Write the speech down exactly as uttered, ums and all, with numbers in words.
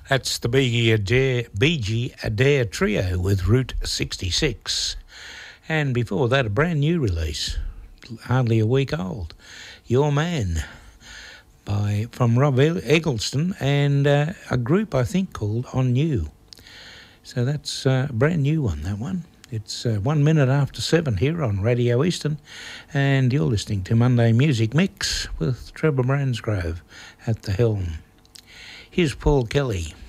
That's the Bee Gee Adair, Bee Gee Adair Trio with Route sixty-six. And before that, a brand new release, hardly a week old, Your Man, by from Rob Eggleston and uh, a group, I think, called On You. So that's uh, a brand new one, that one. It's uh, one minute after seven here on Radio Eastern, and you're listening to Monday Music Mix with Trevor Bransgrove at the helm. Here's Paul Kelly.